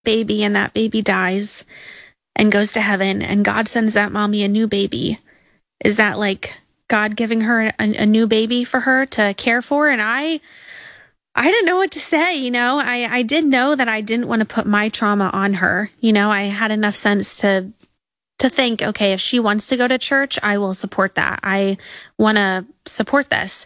baby and that baby dies and goes to heaven and God sends that mommy a new baby, is that like God giving her a new baby for her to care for? And I didn't know what to say, you know. I did know that I didn't want to put my trauma on her. You know, I had enough sense to think, okay, if she wants to go to church, I will support that. I want to support this.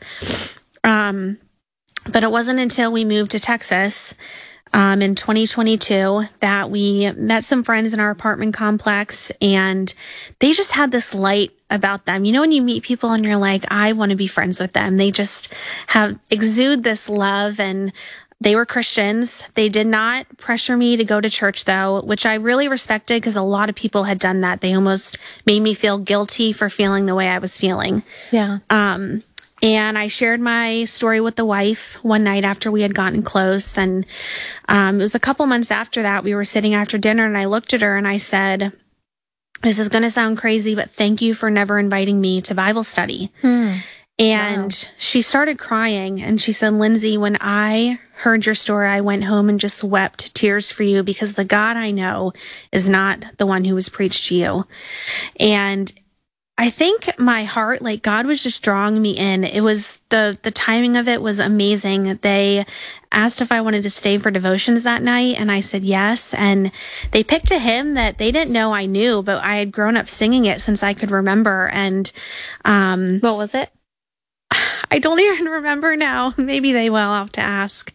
But it wasn't until we moved to Texas in 2022 that we met some friends in our apartment complex, and they just had this light about them. You know, when you meet people and you're like, I want to be friends with them. They just exude this love, and they were Christians. They did not pressure me to go to church though, which I really respected because a lot of people had done that. They almost made me feel guilty for feeling the way I was feeling. Yeah. And I shared my story with the wife one night after we had gotten close. And it was a couple months after that, we were sitting after dinner and I looked at her and I said, this is going to sound crazy, but thank you for never inviting me to Bible study. And wow. She started crying and she said, Lindsay, when I heard your story, I went home and just wept tears for you because the God I know is not the one who was preached to you. And I think my heart, like God was just drawing me in. It was the timing of it was amazing. They asked if I wanted to stay for devotions that night, and I said yes. And they picked a hymn that they didn't know I knew, but I had grown up singing it since I could remember. And what was it? I don't even remember now. Maybe they will. I'll have to ask.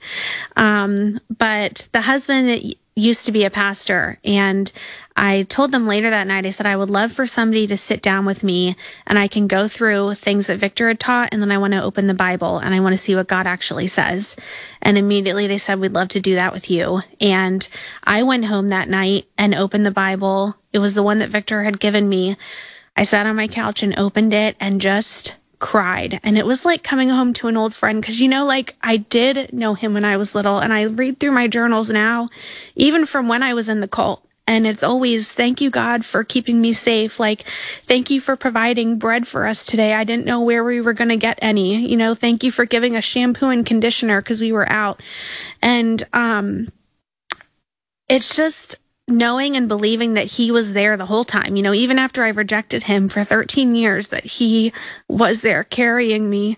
But the husband used to be a pastor, and I told them later that night, I said, I would love for somebody to sit down with me and I can go through things that Victor had taught, and then I want to open the Bible and I want to see what God actually says. And immediately they said, we'd love to do that with you. And I went home that night and opened the Bible. It was the one that Victor had given me. I sat on my couch and opened it and just cried. And it was like coming home to an old friend, because, you know, like I did know him when I was little, and I read through my journals now, even from when I was in the cult. And it's always, thank you, God, for keeping me safe. Like, thank you for providing bread for us today. I didn't know where we were going to get any. You know, thank you for giving us shampoo and conditioner because we were out. And it's just knowing and believing that he was there the whole time. You know, even after I rejected him for 13 years, that he was there carrying me.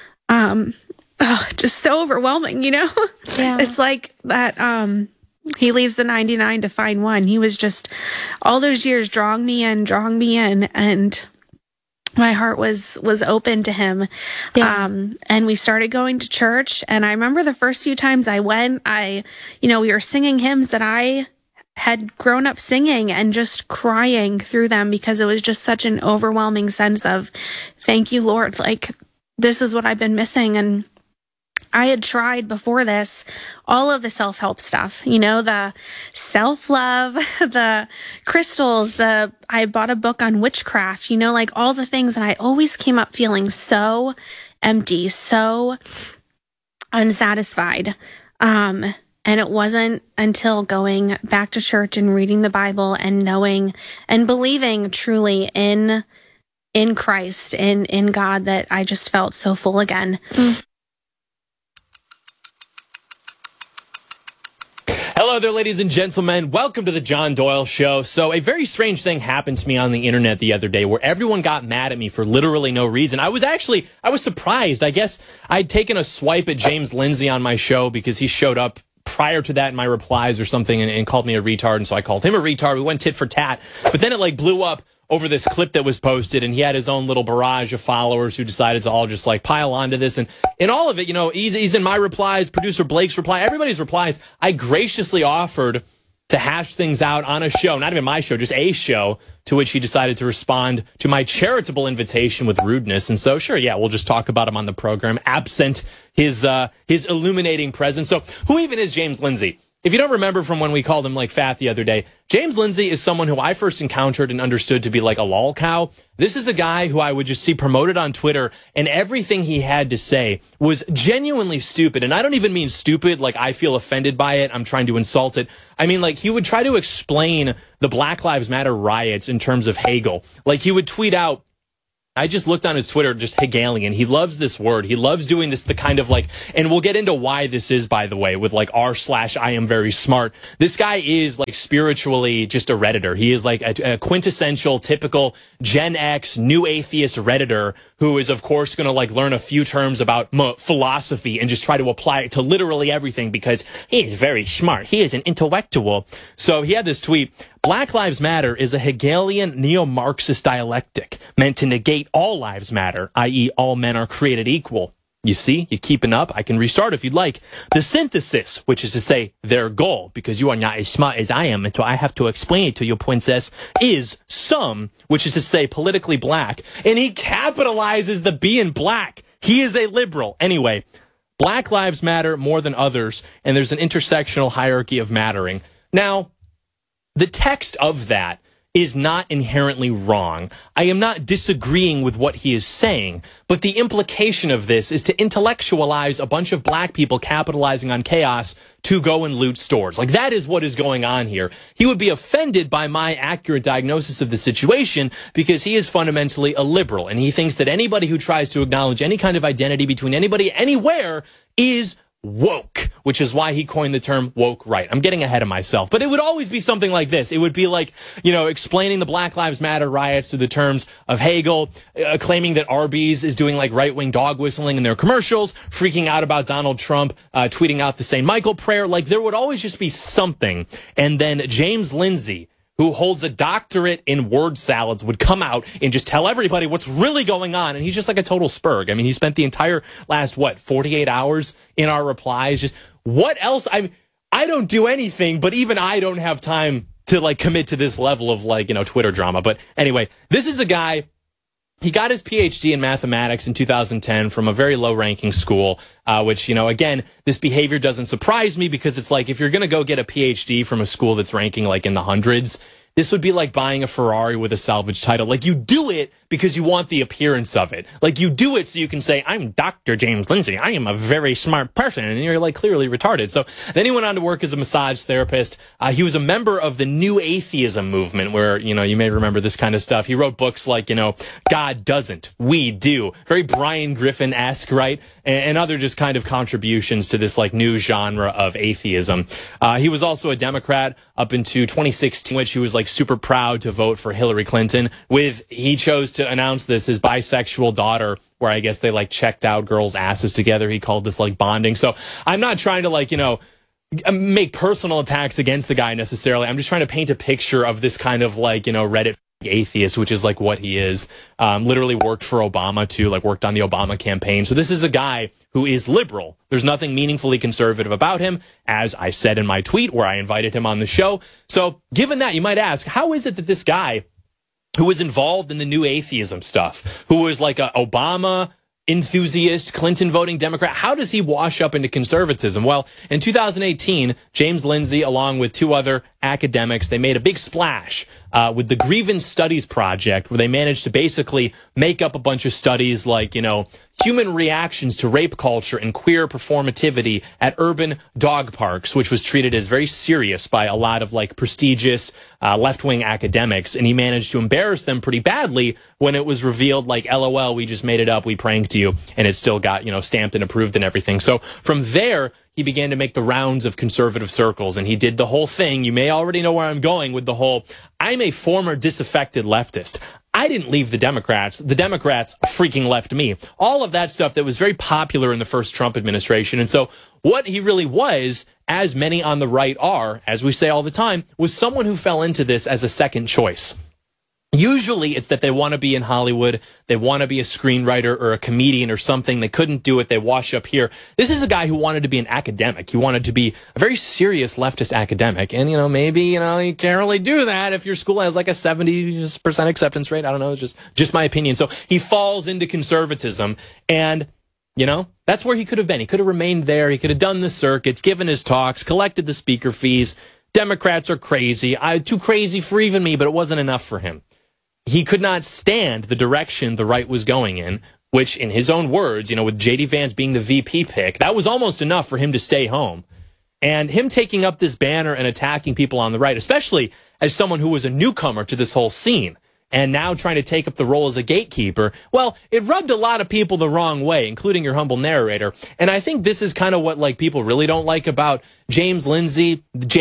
Just so overwhelming, you know? Yeah. It's like that, he leaves the 99 to find one. He was just all those years drawing me in, and my heart was open to him. Yeah. And we started going to church. And I remember the first few times I went, we were singing hymns that I had grown up singing and just crying through them because it was just such an overwhelming sense of, thank you, Lord. Like, this is what I've been missing. And I had tried before this, all of the self-help stuff, you know, the self-love, the crystals, I bought a book on witchcraft, you know, like all the things. And I always came up feeling so empty, so unsatisfied. And it wasn't until going back to church and reading the Bible and knowing and believing truly in Christ, in God, that I just felt so full again. Hello there, ladies and gentlemen. Welcome to the John Doyle Show. So a very strange thing happened to me on the internet the other day where everyone got mad at me for literally no reason. I was surprised. I guess I'd taken a swipe at James Lindsay on my show because he showed up prior to that in my replies or something and called me a retard. And so I called him a retard. We went tit for tat. But then it blew up over this clip that was posted, and he had his own little barrage of followers who decided to all just pile onto this. And in all of it, you know, he's in my replies, producer Blake's reply, everybody's replies. I graciously offered to hash things out on a show, not even my show, just a show, to which he decided to respond to my charitable invitation with rudeness. And so, sure, yeah, we'll just talk about him on the program, absent his illuminating presence. So who even is James Lindsay? If you don't remember from when we called him fat the other day, James Lindsay is someone who I first encountered and understood to be like a lol cow. This is a guy who I would just see promoted on Twitter, and everything he had to say was genuinely stupid. And I don't even mean stupid like I feel offended by it, I'm trying to insult it. I mean, he would try to explain the Black Lives Matter riots in terms of Hegel. He would tweet out, I just looked on his Twitter, just Hegelian. He loves this word. He loves doing this, the kind of like, and we'll get into why this is, by the way, with like r/I am very smart. This guy is like spiritually just a Redditor. He is like a quintessential, typical Gen X, new atheist Redditor who is, of course, going to like learn a few terms about philosophy and just try to apply it to literally everything because he is very smart. He is an intellectual. So he had this tweet. Black Lives Matter is a Hegelian neo-Marxist dialectic meant to negate all lives matter, i.e. all men are created equal. You see, you're keeping up. I can restart if you'd like. The synthesis, which is to say their goal, because you are not as smart as I am, and so I have to explain it to you, princess, is some, which is to say politically black. And he capitalizes the B in black. He is a liberal. Anyway, Black Lives Matter more than others, and there's an intersectional hierarchy of mattering. Now, the text of that is not inherently wrong. I am not disagreeing with what he is saying, but the implication of this is to intellectualize a bunch of black people capitalizing on chaos to go and loot stores. Like, that is what is going on here. He would be offended by my accurate diagnosis of the situation because he is fundamentally a liberal, and he thinks that anybody who tries to acknowledge any kind of identity between anybody anywhere is woke, which is why he coined the term woke right. I'm getting ahead of myself, but it would always be something like this. It would be like, you know, explaining the Black Lives Matter riots through the terms of Hegel, claiming that Arby's is doing like right-wing dog whistling in their commercials, freaking out about Donald Trump, tweeting out the St. Michael prayer. Like, there would always just be something. And then James Lindsay, who holds a doctorate in word salads, would come out and just tell everybody what's really going on. And he's just like a total spurg. I mean, he spent the entire last, 48 hours in our replies. Just what else? I don't do anything, but even I don't have time to like commit to this level of like, you know, Twitter drama. But anyway, this is a guy. He got his PhD in mathematics in 2010 from a very low-ranking school, which, you know, again, this behavior doesn't surprise me because it's like if you're going to go get a PhD from a school that's ranking like in the hundreds, this would be like buying a Ferrari with a salvage title. Like, you do it because you want the appearance of it. Like, you do it so you can say, I'm Dr. James Lindsay. I am a very smart person. And you're like clearly retarded. So then he went on to work as a massage therapist. He was a member of the New Atheism movement where, you know, you may remember this kind of stuff. He wrote books like, you know, God Doesn't, We Do. Very Brian Griffin-esque, right? And other just kind of contributions to this like new genre of atheism. He was also a Democrat up into 2016, which he was like super proud to vote for Hillary Clinton with. He chose to announce this, his bisexual daughter, where I guess they like checked out girls' asses together. He called this like bonding. So I'm not trying to like, you know, make personal attacks against the guy necessarily. I'm just trying to paint a picture of this kind of like, you know, Reddit atheist, which is like what he is. Literally worked for Obama too, like worked on the Obama campaign. So this is a guy who is liberal. There's nothing meaningfully conservative about him, as I said in my tweet where I invited him on the show. So given that, you might ask, how is it that this guy who was involved in the new atheism stuff, who was like a Obama enthusiast, Clinton voting Democrat, how does he wash up into conservatism? Well, in 2018, James Lindsay, along with two other academics, they made a big splash with the Grievance Studies Project, where they managed to basically make up a bunch of studies like, you know, human reactions to rape culture and queer performativity at urban dog parks, which was treated as very serious by a lot of like prestigious left-wing academics. And he managed to embarrass them pretty badly when it was revealed like, LOL, we just made it up, we pranked you, and it still got, you know, stamped and approved and everything. So from there, he began to make the rounds of conservative circles, and he did the whole thing. You may already know where I'm going with the whole, I'm a former disaffected leftist. I didn't leave the Democrats. The Democrats freaking left me. All of that stuff that was very popular in the first Trump administration. And so what he really was, as many on the right are, as we say all the time, was someone who fell into this as a second choice. Usually it's that they want to be in Hollywood, they want to be a screenwriter or a comedian or something. They couldn't do it. They wash up here. This is a guy who wanted to be an academic. He wanted to be a very serious leftist academic. And, you know, maybe, you know, you can't really do that if your school has like a 70% acceptance rate. I don't know. Just my opinion. So he falls into conservatism, and, you know, that's where he could have been. He could have remained there. He could have done the circuits, given his talks, collected the speaker fees. Democrats are crazy. Too crazy for even me, but it wasn't enough for him. He could not stand the direction the right was going in, which, in his own words, you know, with J.D. Vance being the VP pick, that was almost enough for him to stay home. And him taking up this banner and attacking people on the right, especially as someone who was a newcomer to this whole scene, and now trying to take up the role as a gatekeeper, well, it rubbed a lot of people the wrong way, including your humble narrator. And I think this is kind of what like people really don't like about James Lindsay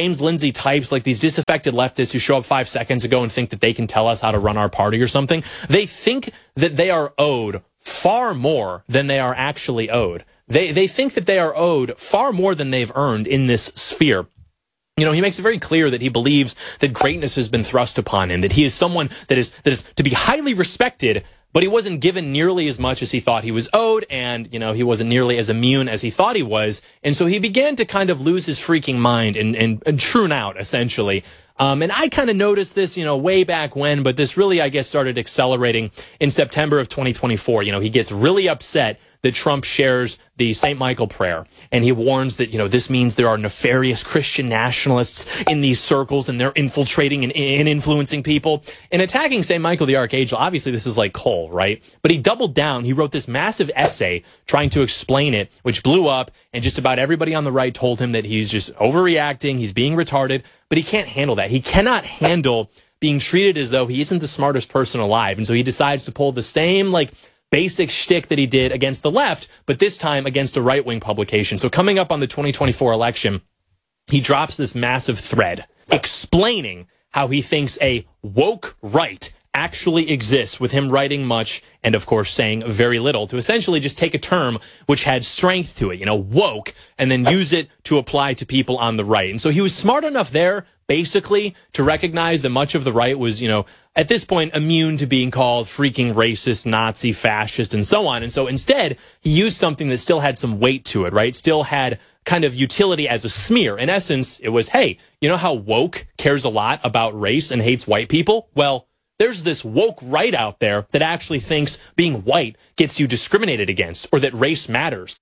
types, like these disaffected leftists who show up 5 seconds ago and think that they can tell us how to run our party or something. They think that they are owed far more than they are actually owed. They think that they are owed far more than they've earned in this sphere. You know, he makes it very clear that he believes that greatness has been thrust upon him, that he is someone that is to be highly respected, but he wasn't given nearly as much as he thought he was owed, and, you know, he wasn't nearly as immune as he thought he was, and so he began to kind of lose his freaking mind and troon out, essentially. And I kind of noticed this, you know, way back when, but this really, I guess, started accelerating in September of 2024. You know, he gets really upset that Trump shares the St. Michael prayer. And he warns that, you know, this means there are nefarious Christian nationalists in these circles and they're infiltrating and influencing people. And attacking St. Michael the Archangel, obviously this is like coal, right? But he doubled down. He wrote this massive essay trying to explain it, which blew up. And just about everybody on the right told him that he's just overreacting. He's being retarded. But he can't handle that. He cannot handle being treated as though he isn't the smartest person alive. And so he decides to pull the same, like, basic shtick that he did against the left, but this time against a right-wing publication. So coming up on the 2024 election, he drops this massive thread explaining how he thinks a woke right actually exists, with him writing much and, of course, saying very little, to essentially just take a term which had strength to it, you know, woke, and then use it to apply to people on the right. And so he was smart enough there, basically, to recognize that much of the right was, you know, at this point, immune to being called freaking racist, Nazi, fascist, and so on. And so instead, he used something that still had some weight to it, right? Still had kind of utility as a smear. In essence, it was, hey, you know how woke cares a lot about race and hates white people? Well, there's this woke right out there that actually thinks being white gets you discriminated against, or that race matters.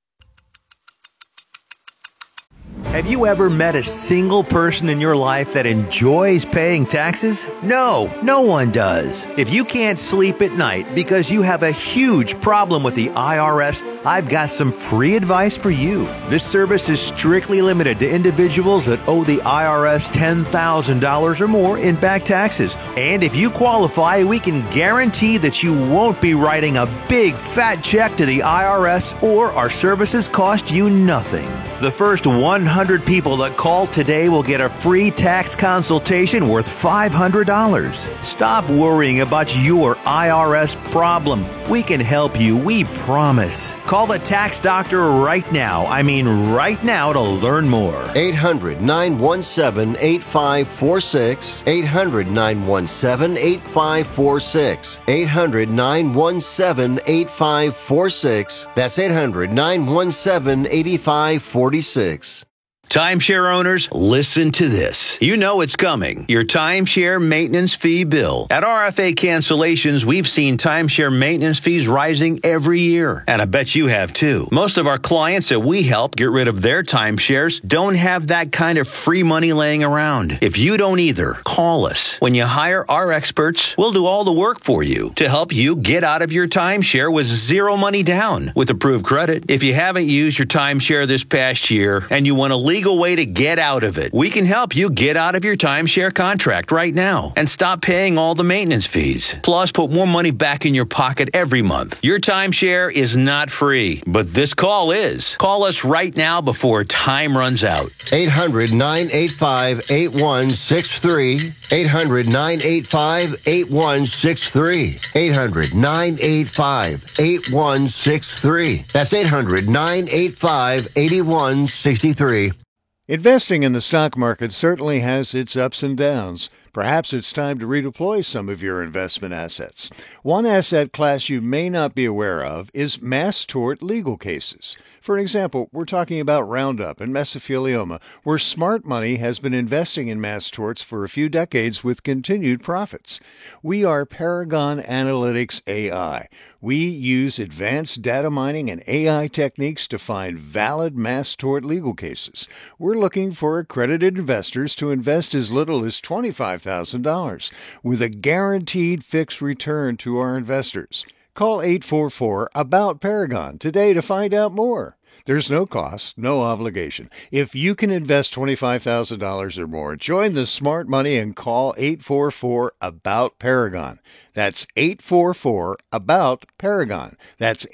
Have you ever met a single person in your life that enjoys paying taxes? No, no one does. If you can't sleep at night because you have a huge problem with the IRS, I've got some free advice for you. This service is strictly limited to individuals that owe the IRS $10,000 or more in back taxes. And if you qualify, we can guarantee that you won't be writing a big fat check to the IRS, or our services cost you nothing. The first 100 people that call today will get a free tax consultation worth $500. Stop worrying about your IRS problem. We can help you, we promise. Call the tax doctor right now. I mean right now, to learn more. 800-917-8546. 800-917-8546. 800-917-8546. That's 800-917-8546. Timeshare owners, listen to this. You know it's coming. Your timeshare maintenance fee bill. At RFA Cancellations, we've seen timeshare maintenance fees rising every year. And I bet you have too. Most of our clients that we help get rid of their timeshares don't have that kind of free money laying around. If you don't either, call us. When you hire our experts, we'll do all the work for you to help you get out of your timeshare with zero money down with approved credit. If you haven't used your timeshare this past year and you want a legal way to get out of it, we can help you get out of your timeshare contract right now and stop paying all the maintenance fees. Plus, put more money back in your pocket every month. Your timeshare is not free, but this call is. Call us right now before time runs out. 800-985-8163. 800-985-8163. 800-985-8163. That's 800-985-8163. Investing in the stock market certainly has its ups and downs. Perhaps it's time to redeploy some of your investment assets. One asset class you may not be aware of is mass tort legal cases. For example, we're talking about Roundup and mesothelioma, where smart money has been investing in mass torts for a few decades with continued profits. We are Paragon Analytics AI. We use advanced data mining and AI techniques to find valid mass tort legal cases. We're looking for accredited investors to invest as little as $25,000 with a guaranteed fixed return to our investors. Call 844-ABOUT-PARAGON today to find out more. There's no cost, no obligation. If you can invest $25,000 or more, join the smart money and call 844-ABOUT-PARAGON. That's 844-ABOUT-PARAGON. That's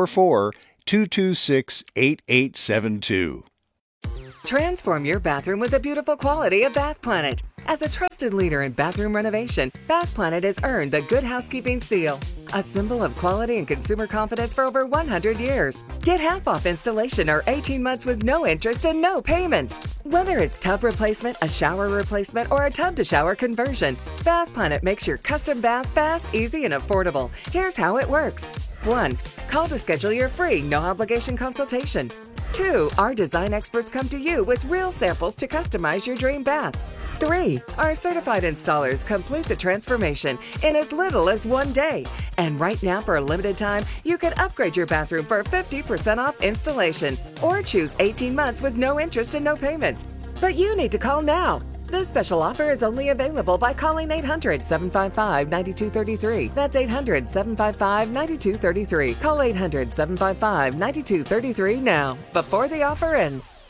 844-226-8872. Transform your bathroom with the beautiful quality of Bath Planet. As a trusted leader in bathroom renovation, Bath Planet has earned the Good Housekeeping seal, a symbol of quality and consumer confidence for over 100 years. Get half off installation or 18 months with no interest and no payments. Whether it's tub replacement, a shower replacement, or a tub-to-shower conversion, Bath Planet makes your custom bath fast, easy, and affordable. Here's how it works. 1. Call to schedule your free, no-obligation consultation. 2. Our design experts come to you with real samples to customize your dream bath. 3. Our certified installers complete the transformation in as little as 1 day. And right now, for a limited time, you can upgrade your bathroom for 50% off installation or choose 18 months with no interest and no payments. But you need to call now. This special offer is only available by calling 800-755-9233. That's 800-755-9233. Call 800-755-9233 now, before the offer ends.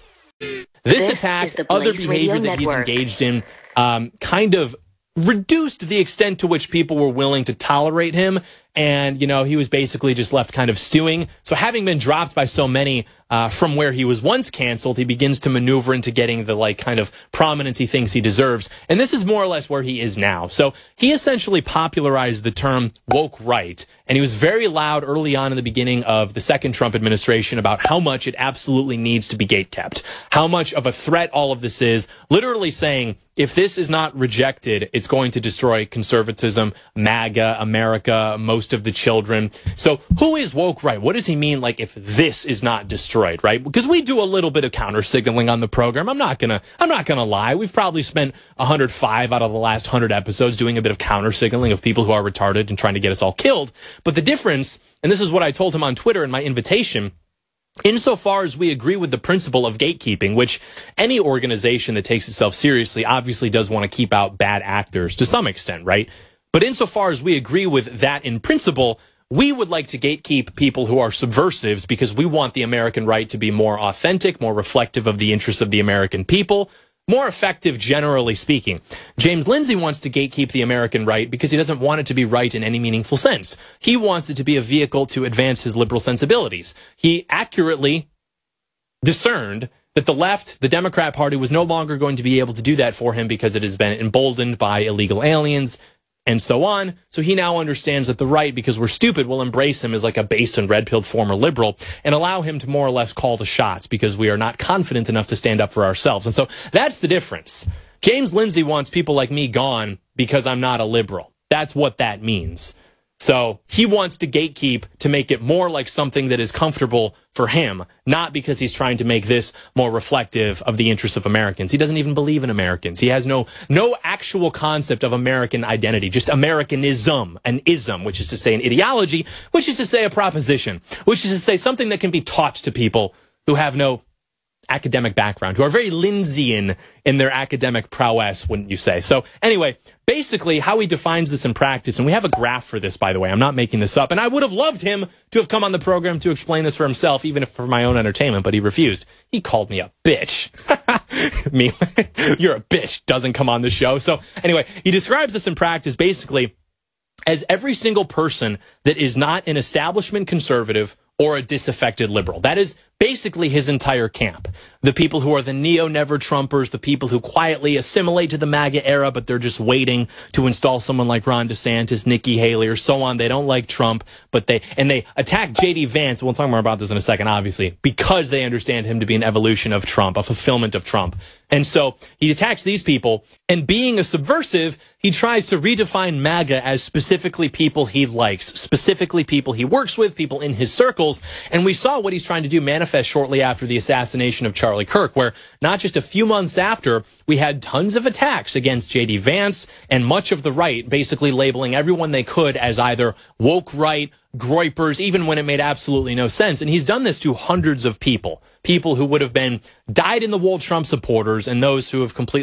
This attack, other behavior that he's engaged in, kind of reduced the extent to which people were willing to tolerate him. And, he was basically just left kind of stewing. So having been dropped by so many from where he was once canceled, he begins to maneuver into getting the kind of prominence he thinks he deserves. And this is more or less where he is now. So he essentially popularized the term woke right. And he was very loud early on in the beginning of the second Trump administration about how much it absolutely needs to be gatekept, how much of a threat all of this is, literally saying, if this is not rejected, it's going to destroy conservatism, MAGA, America, most of the children. So who is woke right? What does he mean, if this is not destroyed, right? Because we do a little bit of counter signaling on the program. I'm not gonna lie. We've probably spent 105 out of the last 100 episodes doing a bit of counter signaling of people who are retarded and trying to get us all killed. But the difference, and this is what I told him on Twitter in my invitation, insofar as we agree with the principle of gatekeeping, which any organization that takes itself seriously obviously does want to keep out bad actors to some extent, right? But insofar as we agree with that in principle, we would like to gatekeep people who are subversives because we want the American right to be more authentic, more reflective of the interests of the American people, more effective, generally speaking. James Lindsay wants to gatekeep the American right because he doesn't want it to be right in any meaningful sense. He wants it to be a vehicle to advance his liberal sensibilities. He accurately discerned that the left, the Democrat Party, was no longer going to be able to do that for him because it has been emboldened by illegal aliens and so on. So he now understands that the right, because we're stupid, will embrace him as a based and red-pilled former liberal and allow him to more or less call the shots because we are not confident enough to stand up for ourselves. And so that's the difference. James Lindsay wants people like me gone because I'm not a liberal. That's what that means. So he wants to gatekeep to make it more like something that is comfortable for him, not because he's trying to make this more reflective of the interests of Americans. He doesn't even believe in Americans. He has no actual concept of American identity, just Americanism, an ism, which is to say an ideology, which is to say a proposition, which is to say something that can be taught to people who have no academic background, who are very Lindsayan in their academic prowess, wouldn't you say? So anyway, basically how he defines this in practice, and we have a graph for this, by the way, I'm not making this up, and I would have loved him to have come on the program to explain this for himself, even if for my own entertainment, but he refused. He called me a bitch. Me, you're a bitch, doesn't come on the show. So anyway, he describes this in practice basically as every single person that is not an establishment conservative or a disaffected liberal. That is basically his entire camp. The people who are the neo-never-Trumpers, the people who quietly assimilate to the MAGA era, but they're just waiting to install someone like Ron DeSantis, Nikki Haley, or so on. They don't like Trump, but they attack J.D. Vance. We'll talk more about this in a second, obviously, because they understand him to be an evolution of Trump, a fulfillment of Trump. And so he attacks these people, and being a subversive, he tries to redefine MAGA as specifically people he likes, specifically people he works with, people in his circles. And we saw what he's trying to do manifest shortly after the assassination of Charlie Kirk, where not just a few months after, we had tons of attacks against J.D. Vance and much of the right, basically labeling everyone they could as either woke right, groypers, even when it made absolutely no sense. And he's done this to hundreds of people who would have been dyed-in-the-wool Trump supporters and those who have completely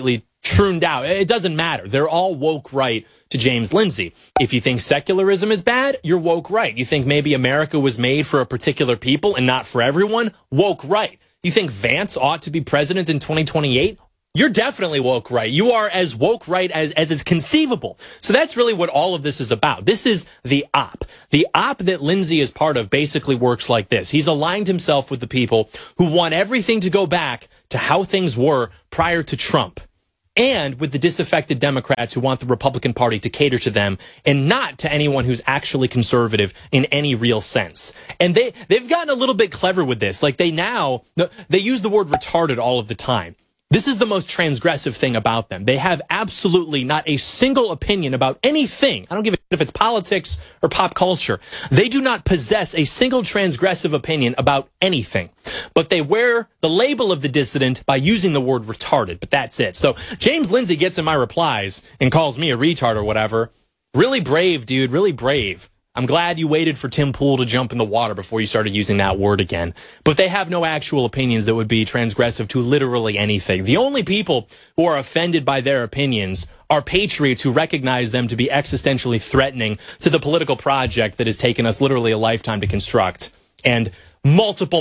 trooned out. It doesn't matter. They're all woke right to James Lindsay. If you think secularism is bad, you're woke right. You think maybe America was made for a particular people and not for everyone, woke right. You think Vance ought to be president in 2028? You're definitely woke right. You are as woke right as is conceivable. So that's really what all of this is about. This is the op. The op that Lindsay is part of basically works like this. He's aligned himself with the people who want everything to go back to how things were prior to Trump, and with the disaffected Democrats who want the Republican Party to cater to them and not to anyone who's actually conservative in any real sense. And they've gotten a little bit clever with this. Like they use the word retarded all of the time. This is the most transgressive thing about them. They have absolutely not a single opinion about anything. I don't give a shit if it's politics or pop culture. They do not possess a single transgressive opinion about anything. But they wear the label of the dissident by using the word retarded. But that's it. So James Lindsay gets in my replies and calls me a retard or whatever. Really brave, dude. Really brave. I'm glad you waited for Tim Pool to jump in the water before you started using that word again. But they have no actual opinions that would be transgressive to literally anything. The only people who are offended by their opinions are patriots who recognize them to be existentially threatening to the political project that has taken us literally a lifetime to construct and multiple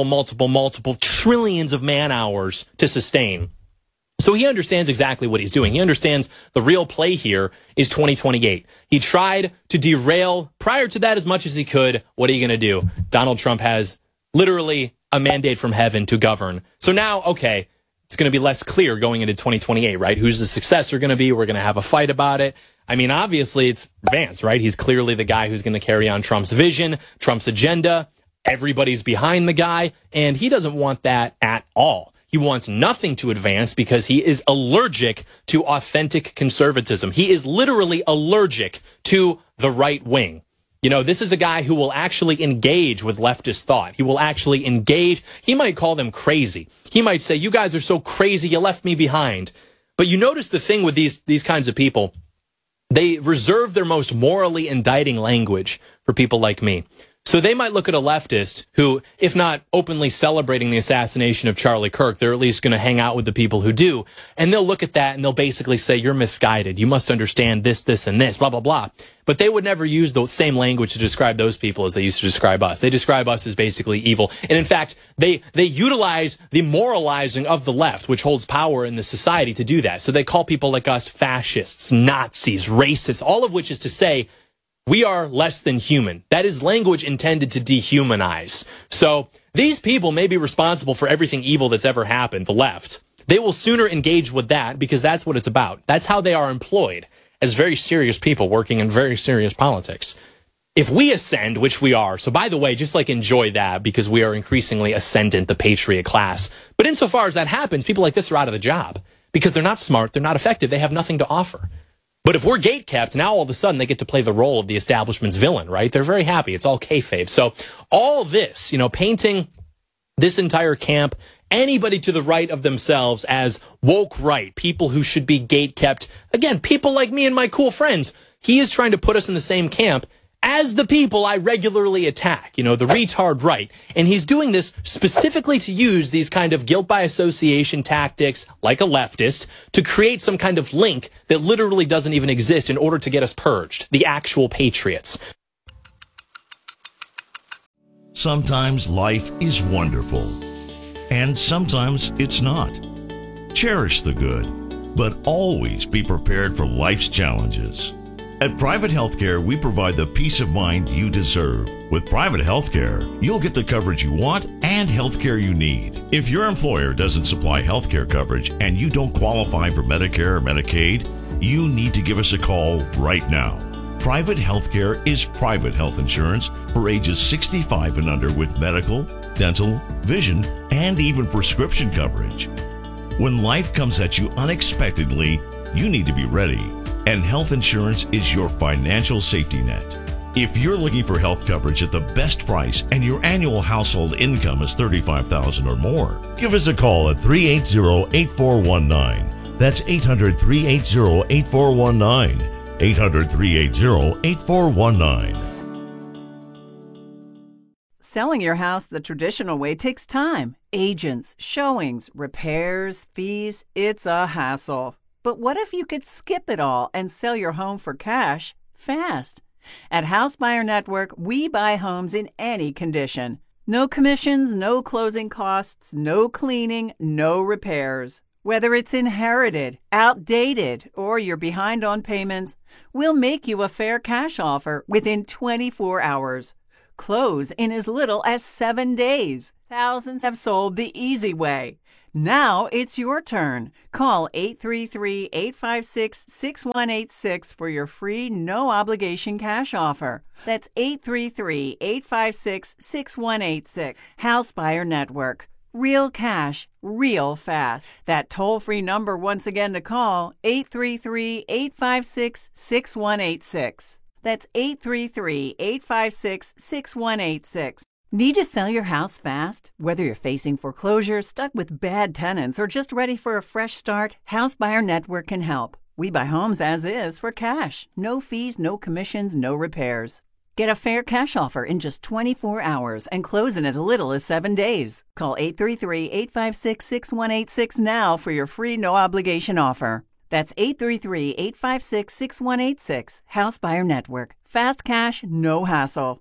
trillions of man hours to sustain. So he understands exactly what he's doing. He understands the real play here is 2028. He tried to derail prior to that as much as he could. What are you going to do? Donald Trump has literally a mandate from heaven to govern. So now, okay, it's going to be less clear going into 2028, right? Who's the successor going to be? We're going to have a fight about it. I mean, obviously it's Vance, right? He's clearly the guy who's going to carry on Trump's vision, Trump's agenda. Everybody's behind the guy, and he doesn't want that at all. He wants nothing to advance because he is allergic to authentic conservatism. He is literally allergic to the right wing. You know, this is a guy who will actually engage with leftist thought. He will actually engage. He might call them crazy. He might say, you guys are so crazy, you left me behind. But you notice the thing with these kinds of people, they reserve their most morally indicting language for people like me. So they might look at a leftist who, if not openly celebrating the assassination of Charlie Kirk, they're at least going to hang out with the people who do. And they'll look at that and they'll basically say, you're misguided. You must understand this, this, and this, blah, blah, blah. But they would never use the same language to describe those people as they used to describe us. They describe us as basically evil. And in fact, they utilize the moralizing of the left, which holds power in the society, to do that. So they call people like us fascists, Nazis, racists, all of which is to say, we are less than human. That is language intended to dehumanize. So these people may be responsible for everything evil that's ever happened, the left. They will sooner engage with that because that's what it's about. That's how they are employed, as very serious people working in very serious politics. If we ascend, which we are, so by the way, just like enjoy that because we are increasingly ascendant, the patriot class. But insofar as that happens, people like this are out of the job because they're not smart, they're not effective, they have nothing to offer. But if we're gatekept, now all of a sudden they get to play the role of the establishment's villain, right? They're very happy. It's all kayfabe. So all this, you know, painting this entire camp, anybody to the right of themselves as woke right, people who should be gatekept. Again, people like me and my cool friends. He is trying to put us in the same camp as the people I regularly attack, you know, the retard right. And he's doing this specifically to use these kind of guilt by association tactics, like a leftist, to create some kind of link that literally doesn't even exist in order to get us purged, the actual patriots. Sometimes life is wonderful, and sometimes it's not. Cherish the good, but always be prepared for life's challenges. At Private Healthcare, we provide the peace of mind you deserve. With Private Healthcare, you'll get the coverage you want and healthcare you need. If your employer doesn't supply healthcare coverage and you don't qualify for Medicare or Medicaid, you need to give us a call right now. Private Healthcare is private health insurance for ages 65 and under with medical, dental, vision, and even prescription coverage. When life comes at you unexpectedly, you need to be ready. And health insurance is your financial safety net. If you're looking for health coverage at the best price and your annual household income is $35,000 or more, give us a call at 380-8419. That's 800-380-8419. 800-380-8419. Selling your house the traditional way takes time. Agents, showings, repairs, fees, it's a hassle. But what if you could skip it all and sell your home for cash fast? At House Buyer Network, we buy homes in any condition. No commissions, no closing costs, no cleaning, no repairs. Whether it's inherited, outdated, or you're behind on payments, we'll make you a fair cash offer within 24 hours. Close in as little as 7 days. Thousands have sold the easy way. Now it's your turn. Call 833-856-6186 for your free no-obligation cash offer. That's 833-856-6186. House Buyer Network. Real cash, real fast. That toll-free number once again to call, 833-856-6186. That's 833-856-6186. Need to sell your house fast? Whether you're facing foreclosure, stuck with bad tenants, or just ready for a fresh start, House Buyer Network can help. We buy homes as is for cash. No fees, no commissions, no repairs. Get a fair cash offer in just 24 hours and close in as little as 7 days. Call 833-856-6186 now for your free no-obligation offer. That's 833-856-6186. House Buyer Network. Fast cash, no hassle.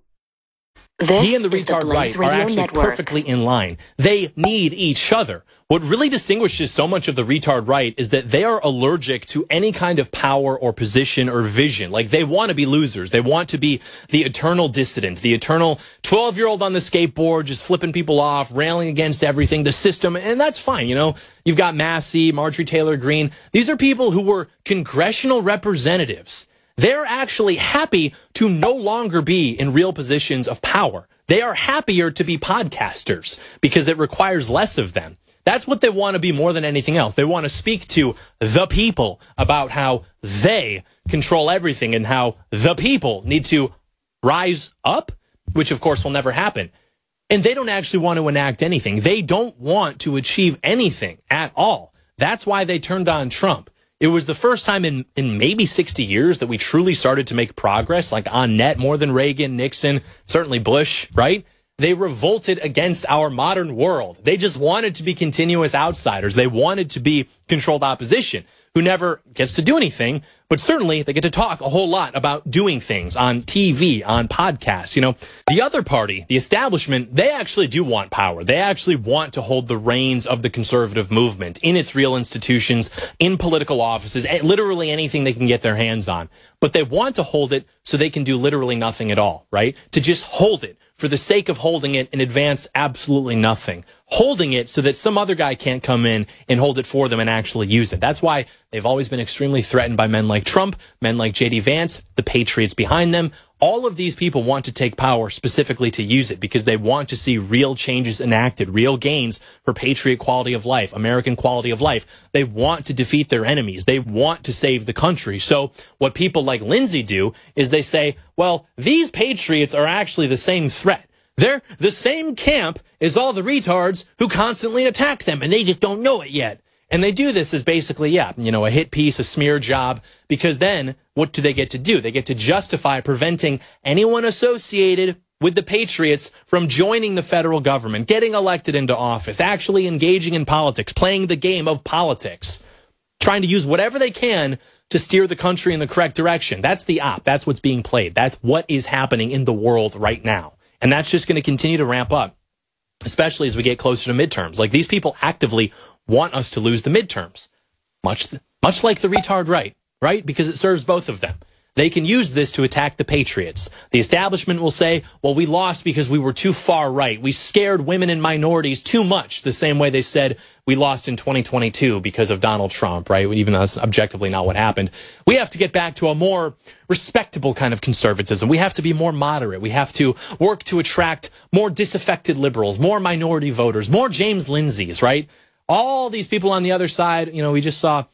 He and the retard right are actually perfectly in line. They need each other. What really distinguishes so much of the retard right is that they are allergic to any kind of power or position or vision. Like, they want to be losers. They want to be the eternal dissident, the eternal 12-year-old on the skateboard, just flipping people off, railing against everything, the system. And that's fine. You know, you've got Massey, Marjorie Taylor Greene. These are people who were congressional representatives. They're actually happy to no longer be in real positions of power. They are happier to be podcasters because it requires less of them. That's what they want to be more than anything else. They want to speak to the people about how they control everything and how the people need to rise up, which of course will never happen. And they don't actually want to enact anything. They don't want to achieve anything at all. That's why they turned on Trump. It was the first time in maybe 60 years that we truly started to make progress, like on net, more than Reagan, Nixon, certainly Bush, right? They revolted against our modern world. They just wanted to be continuous outsiders. They wanted to be controlled opposition who never gets to do anything, but certainly they get to talk a whole lot about doing things on TV, on podcasts. You know, the other party, the establishment, they actually do want power. They actually want to hold the reins of the conservative movement in its real institutions, in political offices, literally anything they can get their hands on. But they want to hold it so they can do literally nothing at all, right? To just hold it for the sake of holding it and advance absolutely nothing. Holding it so that some other guy can't come in and hold it for them and actually use it. That's why they've always been extremely threatened by men like Trump, men like J.D. Vance, the patriots behind them. All of these people want to take power specifically to use it because they want to see real changes enacted, real gains for patriot quality of life, American quality of life. They want to defeat their enemies. They want to save the country. So what people like Lindsay do is they say, well, these patriots are actually the same threat. They're the same camp as all the retards who constantly attack them, and they just don't know it yet. And they do this as basically, a hit piece, a smear job, because then what do they get to do? They get to justify preventing anyone associated with the Patriots from joining the federal government, getting elected into office, actually engaging in politics, playing the game of politics, trying to use whatever they can to steer the country in the correct direction. That's the op. That's what's being played. That's what is happening in the world right now. And that's just going to continue to ramp up, especially as we get closer to midterms. Like, these people actively want us to lose the midterms, much like the retard right? Because it serves both of them. They can use this to attack the patriots. The establishment will say, well, we lost because we were too far right. We scared women and minorities too much, the same way they said we lost in 2022 because of Donald Trump, right? Even though that's objectively not what happened. We have to get back to a more respectable kind of conservatism. We have to be more moderate. We have to work to attract more disaffected liberals, more minority voters, more James Lindsays, right? All these people on the other side, we just saw,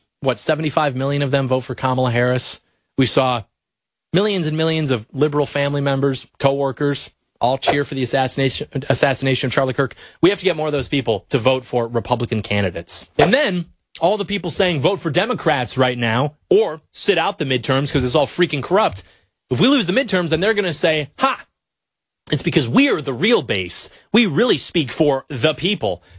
75 million of them vote for Kamala Harris. We saw millions and millions of liberal family members, coworkers, all cheer for the assassination of Charlie Kirk. We have to get more of those people to vote for Republican candidates. And then all the people saying vote for Democrats right now or sit out the midterms because it's all freaking corrupt. If we lose the midterms, then they're going to say, ha, it's because we are the real base. We really speak for the people.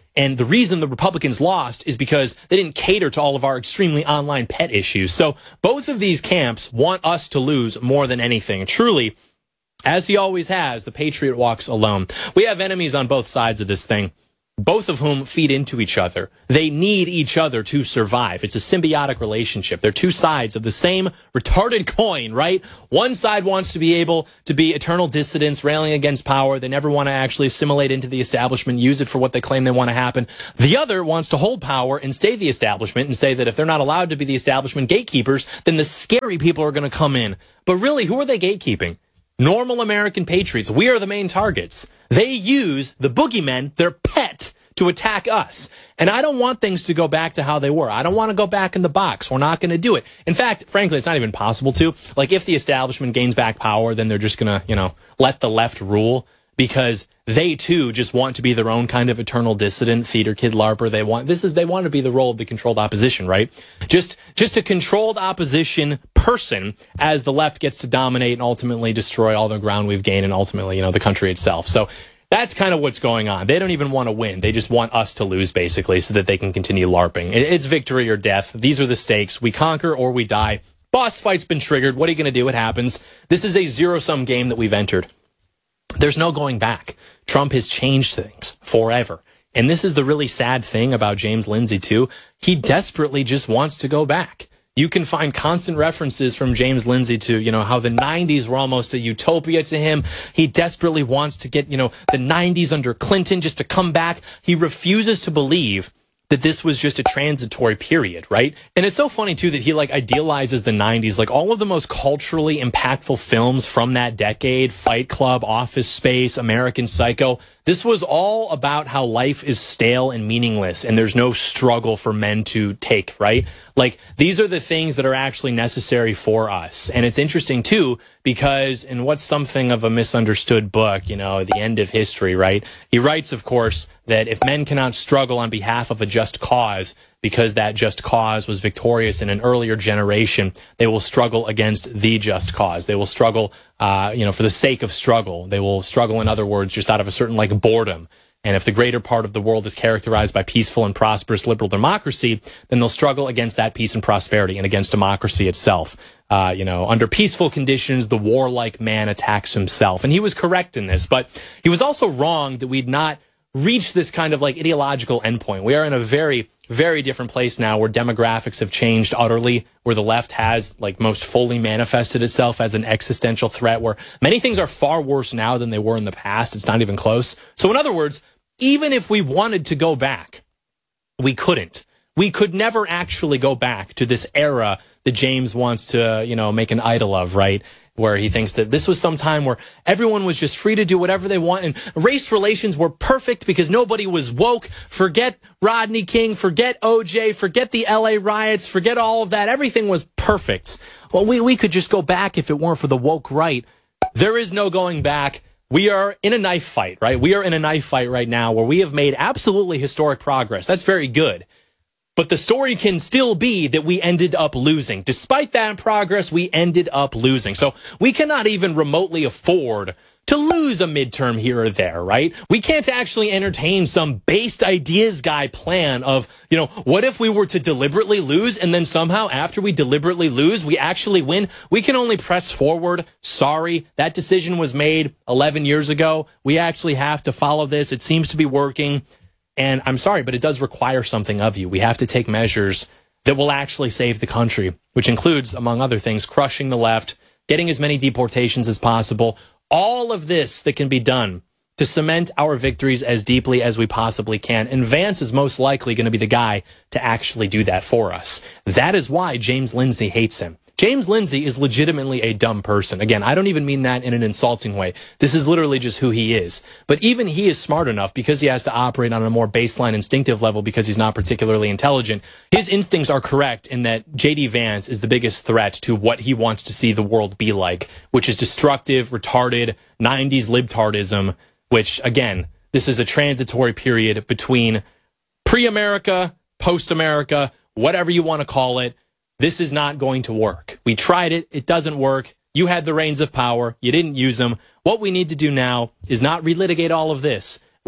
And the reason the Republicans lost is because they didn't cater to all of our extremely online pet issues. So both of these camps want us to lose more than anything. Truly, as he always has, the patriot walks alone. We have enemies on both sides of this thing, both of whom feed into each other. They need each other to survive. It's a symbiotic relationship. They're two sides of the same retarded coin, right? One side wants to be able to be eternal dissidents, railing against power. They never want to actually assimilate into the establishment, use it for what they claim they want to happen. The other wants to hold power and stay the establishment and say that if they're not allowed to be the establishment gatekeepers, then the scary people are going to come in. But really, who are they gatekeeping? Normal American patriots. We are the main targets. They use the boogeymen, their pet, to attack us. And I don't want things to go back to how they were. I don't want to go back in the box. We're not going to do it. In fact, frankly, it's not even possible to. Like, if the establishment gains back power, then they're just going to, let the left rule, because they too just want to be their own kind of eternal dissident, theater kid LARPer. They want to be the role of the controlled opposition, right? Just a controlled opposition person as the left gets to dominate and ultimately destroy all the ground we've gained and ultimately, the country itself. So that's kind of what's going on. They don't even want to win. They just want us to lose, basically, so that they can continue LARPing. It's victory or death. These are the stakes. We conquer or we die. Boss fight's been triggered. What are you going to do? It happens. This is a zero-sum game that we've entered. There's no going back. Trump has changed things forever. And this is the really sad thing about James Lindsay, too. He desperately just wants to go back. You can find constant references from James Lindsay to, how the 90s were almost a utopia to him. He desperately wants to get, the 90s under Clinton just to come back. He refuses to believe that this was just a transitory period, right? And it's so funny, too, that he, idealizes the 90s. All of the most culturally impactful films from that decade, Fight Club, Office Space, American Psycho, this was all about how life is stale and meaningless, and there's no struggle for men to take, right? These are the things that are actually necessary for us. And it's interesting, too, because in what's something of a misunderstood book, The End of History, right? He writes, of course, that if men cannot struggle on behalf of a just cause, because that just cause was victorious in an earlier generation, they will struggle against the just cause. They will struggle, for the sake of struggle. They will struggle, in other words, just out of a certain, boredom. And if the greater part of the world is characterized by peaceful and prosperous liberal democracy, then they'll struggle against that peace and prosperity and against democracy itself. Under peaceful conditions, the warlike man attacks himself. And he was correct in this, but he was also wrong that we'd not reached this kind of ideological endpoint. We are in a very, very different place now where demographics have changed utterly, where the left has most fully manifested itself as an existential threat, where many things are far worse now than they were in the past. It's not even close. So in other words, even if we wanted to go back, we couldn't. We could never actually go back to this era that James wants to, make an idol of, right? Where he thinks that this was some time where everyone was just free to do whatever they want and race relations were perfect because nobody was woke. Forget Rodney King, forget OJ, forget the LA riots, forget all of that. Everything was perfect. Well, we could just go back if it weren't for the woke right. There is no going back. We are in a knife fight, right? We are in a knife fight right now where we have made absolutely historic progress. That's very good. But the story can still be that we ended up losing. Despite that progress, we ended up losing. So we cannot even remotely afford to lose a midterm here or there, right? We can't actually entertain some based ideas guy plan of, what if we were to deliberately lose and then somehow after we deliberately lose, we actually win? We can only press forward. Sorry, that decision was made 11 years ago. We actually have to follow this. It seems to be working. And I'm sorry, but it does require something of you. We have to take measures that will actually save the country, which includes, among other things, crushing the left, getting as many deportations as possible. All of this that can be done to cement our victories as deeply as we possibly can. And Vance is most likely going to be the guy to actually do that for us. That is why James Lindsay hates him. James Lindsay is legitimately a dumb person. Again, I don't even mean that in an insulting way. This is literally just who he is. But even he is smart enough because he has to operate on a more baseline instinctive level because he's not particularly intelligent. His instincts are correct in that J.D. Vance is the biggest threat to what he wants to see the world be like, which is destructive, retarded, 90s libtardism, which, again, this is a transitory period between pre-America, post-America, whatever you want to call it. This is not going to work. We tried it. It doesn't work. You had the reins of power. You didn't use them. What we need to do now is not relitigate all of this.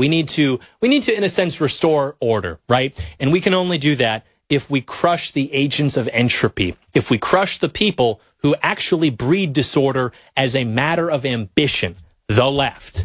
We need to, in a sense, restore order, right? And we can only do that if we crush the agents of entropy, if we crush the people who actually breed disorder as a matter of ambition, the left.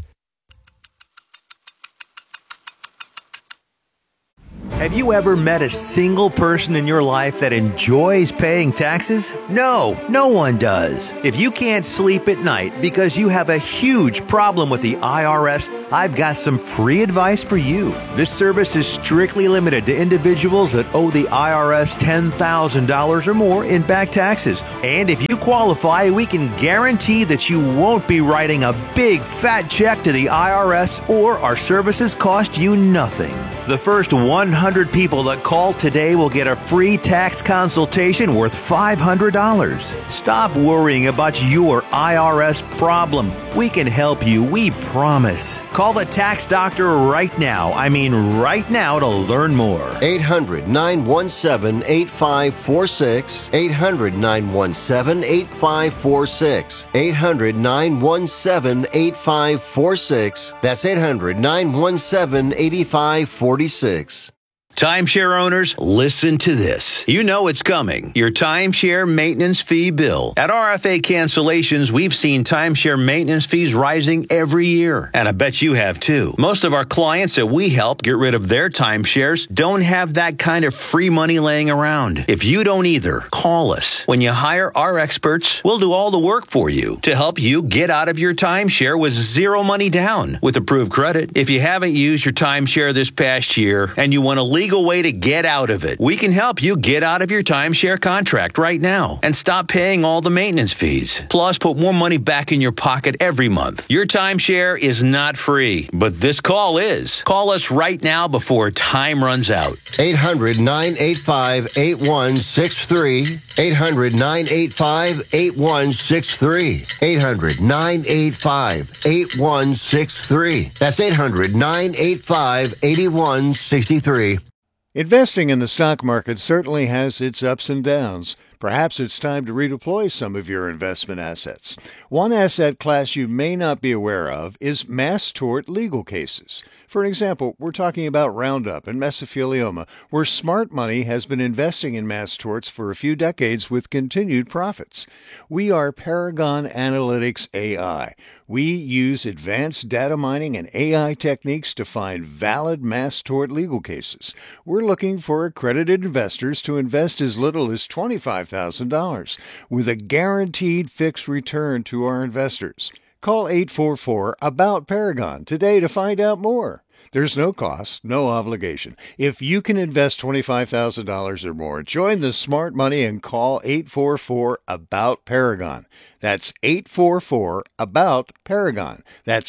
Have you ever met a single person in your life that enjoys paying taxes? No, no one does. If you can't sleep at night because you have a huge problem with the IRS, I've got some free advice for you. This service is strictly limited to individuals that owe the IRS $10,000 or more in back taxes. And if you qualify, we can guarantee that you won't be writing a big fat check to the IRS, or our services cost you nothing. The first 100 people that call today will get a free tax consultation worth $500. Stop worrying about your IRS problem. We can help you, we promise. Call the tax doctor right now. I mean right now, to learn more. 800-917-8546. 800-917-8546. 800-917-8546. That's 800-917-8546. Timeshare owners, listen to this. You know it's coming. Your timeshare maintenance fee bill. At RFA Cancellations, we've seen timeshare maintenance fees rising every year. And I bet you have too. Most of our clients that we help get rid of their timeshares don't have that kind of free money laying around. If you don't either, call us. When you hire our experts, we'll do all the work for you to help you get out of your timeshare with zero money down with approved credit. If you haven't used your timeshare this past year and you want a legal way to get out of it, we can help you get out of your timeshare contract right now and stop paying all the maintenance fees. Plus, put more money back in your pocket every month. Your timeshare is not free, but this call is. Call us right now before time runs out. 800-985-8163. 800-985-8163. 800-985-8163. That's 800-985-8163. Investing in the stock market certainly has its ups and downs. Perhaps it's time to redeploy some of your investment assets. One asset class you may not be aware of is mass tort legal cases. For an example, we're talking about Roundup and mesothelioma, where smart money has been investing in mass torts for a few decades with continued profits. We are Paragon Analytics AI. We use advanced data mining and AI techniques to find valid mass tort legal cases. We're looking for accredited investors to invest as little as $25,000 with a guaranteed fixed return to our investors. Call 844-ABOUT-PARAGON today to find out more. There's no cost, no obligation. If you can invest $25,000 or more, join the smart money and call 844-ABOUT-PARAGON. That's 844-ABOUT-PARAGON. That's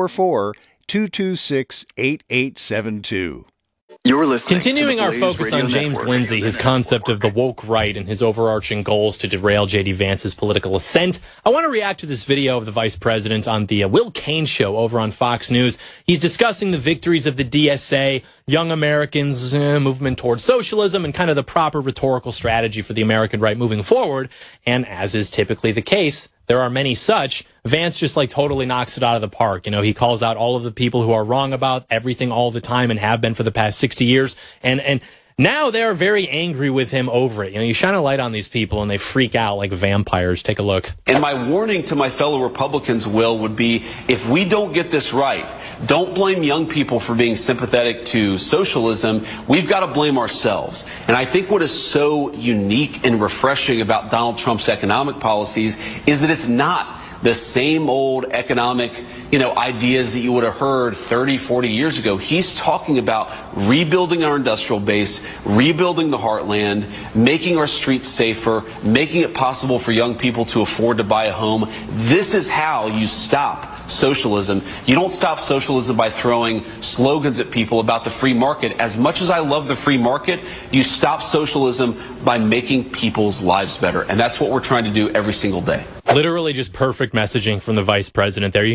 844-226-8872. You're listening. Continuing our focus on James Lindsay, his concept of the woke right and his overarching goals to derail J.D. Vance's political ascent, I want to react to this video of the vice president on the Will Cain show over on Fox News. He's discussing the victories of the DSA, Young Americans' movement towards socialism, and kind of the proper rhetorical strategy for the American right moving forward. And as is typically the case, there are many such. Vance just totally knocks it out of the park. You know, he calls out all of the people who are wrong about everything all the time and have been for the past 60 years. And now they're very angry with him over it. You know, you shine a light on these people and they freak out like vampires. Take a look. And my warning to my fellow Republicans, Will, would be if we don't get this right, don't blame young people for being sympathetic to socialism. We've got to blame ourselves. And I think what is so unique and refreshing about Donald Trump's economic policies is that it's not the same old economic, ideas that you would have heard 30, 40 years ago. He's talking about rebuilding our industrial base, rebuilding the heartland, making our streets safer, making it possible for young people to afford to buy a home. This is how you stop socialism. You don't stop socialism by throwing slogans at people about the free market. As much as I love the free market, you stop socialism by making people's lives better. And that's what we're trying to do every single day. Literally just perfect messaging from the vice president there. You have to remember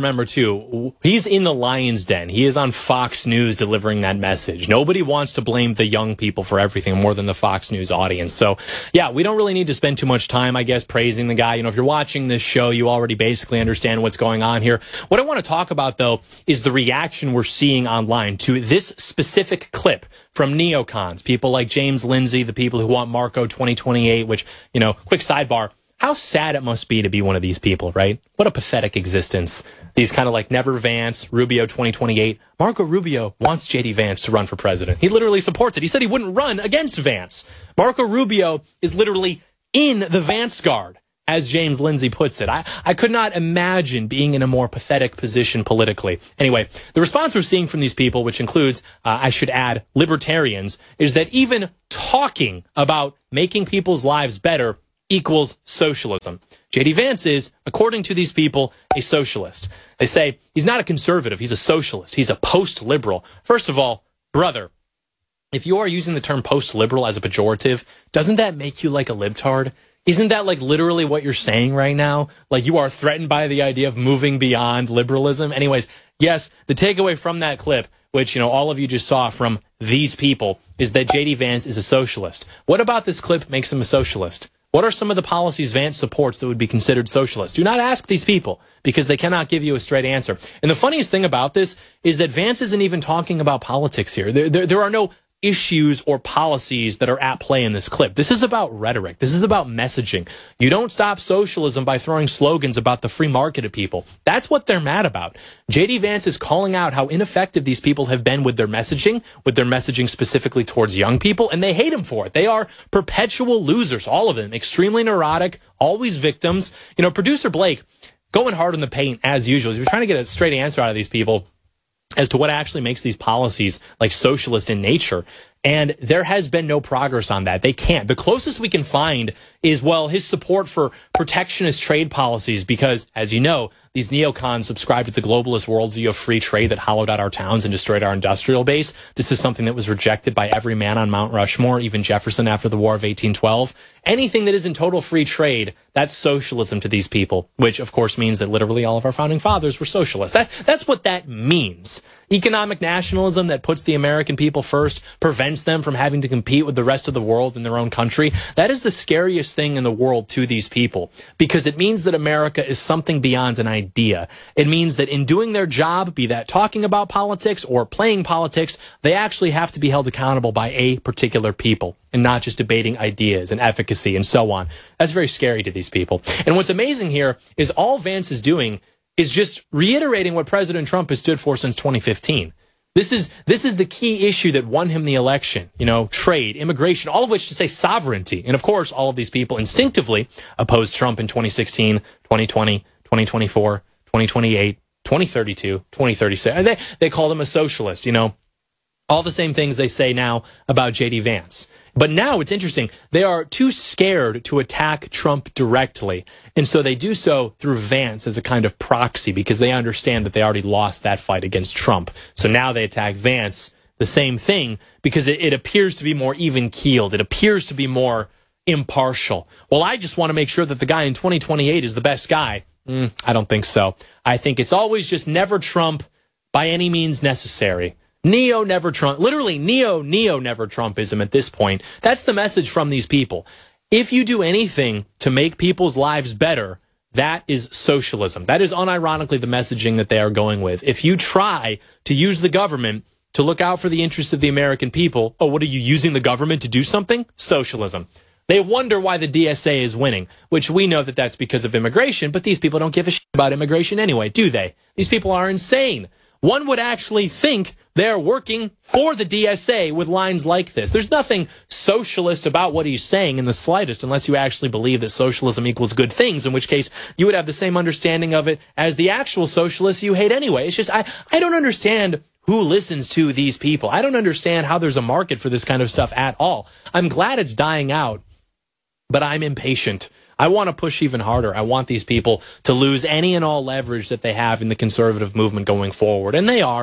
remember, too, he's in the lion's den. He is on Fox News delivering that message. Nobody wants to blame the young people for everything more than the Fox News audience. So, yeah, we don't really need to spend too much time, I guess, praising the guy. You know, if you're watching this show, you already basically understand what's going on here. What I want to talk about, though, is the reaction we're seeing online to this specific clip from neocons, people like James Lindsay, the people who want Marco 2028, which, you know, quick sidebar, how sad it must be to be one of these people, right? What a pathetic existence. These kind of like Never Vance, Rubio 2028. Marco Rubio wants J.D. Vance to run for president. He literally supports it. He said he wouldn't run against Vance. Marco Rubio is literally in the Vance guard, as James Lindsay puts it. I could not imagine being in a more pathetic position politically. Anyway, the response we're seeing from these people, which includes, I should add, libertarians, is that even talking about making people's lives better equals socialism. J.D. Vance is, according to these people, a socialist. They say he's not a conservative, he's a socialist. He's a post-liberal. First of all, brother, if you are using the term post-liberal as a pejorative, doesn't that make you like a libtard? Isn't that like literally what you're saying right now? Like you are threatened by the idea of moving beyond liberalism? Anyways, yes, the takeaway from that clip, which, you know, all of you just saw from these people, is that J.D. Vance is a socialist. What about this clip makes him a socialist? What are some of the policies Vance supports that would be considered socialist? Do not ask these people, because they cannot give you a straight answer. And the funniest thing about this is that Vance isn't even talking about politics here. There are no issues or policies that are at play in this clip. This is about rhetoric. This is about messaging. You don't stop socialism by throwing slogans about the free market at people. That's what they're mad about. J.D. Vance is calling out how ineffective these people have been with their messaging specifically towards young people, and they hate him for it. They are perpetual losers, all of them, extremely neurotic, always victims. You know, producer Blake, going hard in the paint as usual. He's trying to get a straight answer out of these people as to what actually makes these policies like socialist in nature. And there has been no progress on that. They can't. The closest we can find is, well, his support for protectionist trade policies, because, as you know, these neocons subscribe to the globalist worldview of free trade that hollowed out our towns and destroyed our industrial base. This is something that was rejected by every man on Mount Rushmore, even Jefferson after the War of 1812. Anything that isn't total free trade, that's socialism to these people, which, of course, means that literally all of our founding fathers were socialists. That's what that means. Economic nationalism that puts the American people first, prevents them from having to compete with the rest of the world in their own country. That is the scariest thing in the world to these people, because it means that America is something beyond an idea. It means that in doing their job, be that talking about politics or playing politics, they actually have to be held accountable by a particular people and not just debating ideas and efficacy and so on. That's very scary to these people. And what's amazing here is all Vance is doing is just reiterating what President Trump has stood for since 2015. This is the key issue that won him the election. You know, trade, immigration, all of which to say sovereignty. And of course, all of these people instinctively opposed Trump in 2016, 2020, 2024, 2028, 2032, 2036. They call him a socialist, you know, all the same things they say now about J.D. Vance. But now it's interesting. They are too scared to attack Trump directly. And so they do so through Vance as a kind of proxy, because they understand that they already lost that fight against Trump. So now they attack Vance, the same thing, because it appears to be more even-keeled. It appears to be more impartial. Well, I just want to make sure that the guy in 2028 is the best guy. I don't think so. I think it's always just never Trump by any means necessary. Neo never Trump, literally neo never Trumpism at this point. That's the message from these people. If you do anything to make people's lives better, that is socialism. That is unironically the messaging that they are going with. If you try to use the government to look out for the interests of the American people, oh, what are you using the government to do something? Socialism. They wonder why the DSA is winning, which we know that that's because of immigration, but these people don't give a shit about immigration anyway, do they? These people are insane. One would actually think they're working for the DSA with lines like this. There's nothing socialist about what he's saying in the slightest, unless you actually believe that socialism equals good things, in which case you would have the same understanding of it as the actual socialists you hate anyway. It's just, I don't understand who listens to these people. I don't understand how there's a market for this kind of stuff at all. I'm glad it's dying out, but I'm impatient. I want to push even harder. I want these people to lose any and all leverage that they have in the conservative movement going forward. And they are.